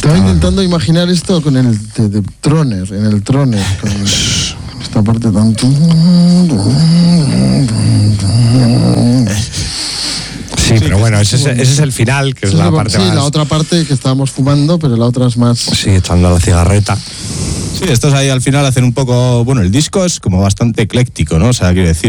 Estaba intentando imaginar esto con el de Troner, en el Troner, con esta parte tanto. Sí, pero bueno, ese es el final, que es la parte más... Sí, la otra parte que estábamos fumando, pero la otra es más... Sí, echando la cigarreta. Sí, estos ahí al final hacen un poco... Bueno, el disco es como bastante ecléctico, ¿no? O sea, quiero decir...